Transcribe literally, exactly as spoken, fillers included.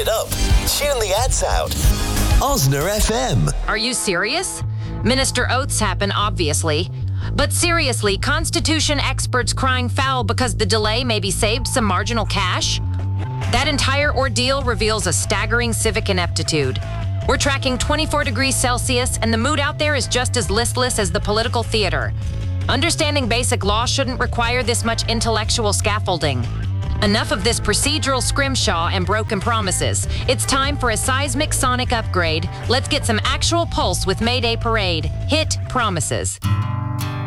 it up. Tune the ads out. Osner F M. Are you serious? Minister Oaths happen, obviously. But seriously, Constitution experts crying foul because the delay maybe saved some marginal cash? That entire ordeal reveals a staggering civic ineptitude. We're tracking twenty-four degrees Celsius, and the mood out there is just as listless as the political theater. Understanding basic law shouldn't require this much intellectual scaffolding. Enough of this procedural scrimshaw and broken promises. It's time for a seismic sonic upgrade. Let's get some actual pulse with Mayday Parade. Hit promises.